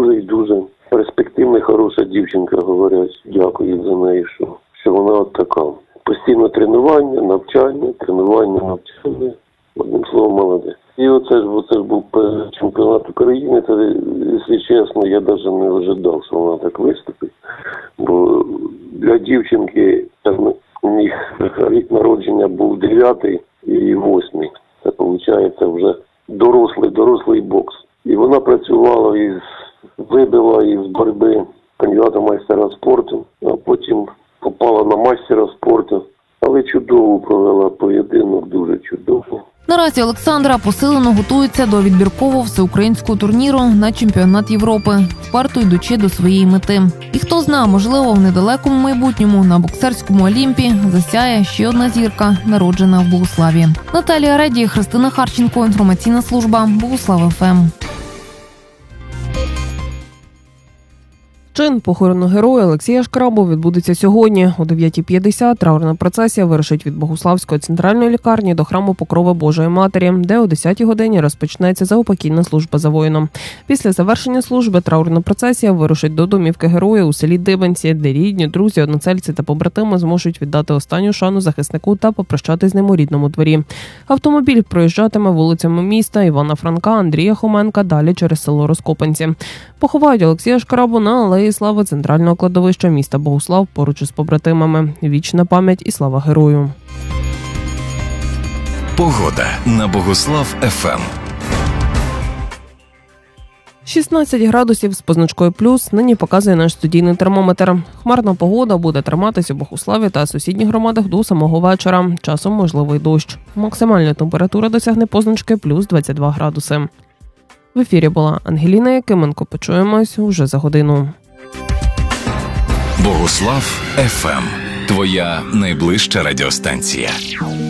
дуже і дуже перспективна, хороша дівчинка, говорять. Дякую за неї, що вона от така. Постійно тренування, навчання. Одним словом, молодець. І оце ж був чемпіонат України. Це, якщо чесно, я навіть не ожидав, що вона так виступить. Бо для дівчинки у них рік народження був 9-й і 8-й. Це, виходить, вже дорослий бокс. І вона працювала вибила із боротьби кандидата майстера спорту, а потім попала на майстера спорту. Але чудово провела поєдинок, дуже чудово. Наразі Олександра посилено готується до відбіркового всеукраїнського турніру на чемпіонат Європи, вперто йдучи до своєї мети. І хто знає, можливо, в недалекому майбутньому на боксерському Олімпі засяє ще одна зірка, народжена в Богуславі. Наталія Реді, Христина Харченко, інформаційна служба Богуслав ФМ. Чин похорону героя Олексія Шкрабу відбудеться сьогодні. О 9:50 траурна процесія вирушить від Богуславської центральної лікарні до храму Покрови Божої Матері, де о 10-й годині розпочнеться заупокійна служба за воїном. Після завершення служби траурна процесія вирушить до домівки героя у селі Дибенці, де рідні, друзі, односельці та побратими зможуть віддати останню шану захиснику та попрощатись з ним у рідному дворі. Автомобіль проїжджатиме вулицями міста Івана Франка, Андрія Хоменка, далі через село Розкопанці. Поховають Олексія Шкрабу на алеї слави центрального кладовища міста Богуслав поруч із побратимами. Вічна пам'ять і слава герою. Погода на Богуслав ФМ. 16 градусів з позначкою плюс нині показує наш студійний термометр. Хмарна погода буде триматися у Богуславі та сусідніх громадах до самого вечора. Часом можливий дощ. Максимальна температура досягне позначки плюс 22 градуси. В ефірі була Ангеліна Якименко. Почуємось уже за годину. Богуслав ФМ. Твоя найближча радіостанція.